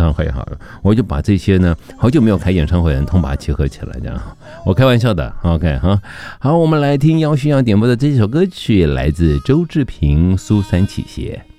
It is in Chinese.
唱会好了，我就把这些呢好久没有开演唱会的人通把它结合起来，这样我开玩笑的。OK 哈，好，我们来听姚勋要点播的这首歌曲，来自周志平《苏三起鞋》。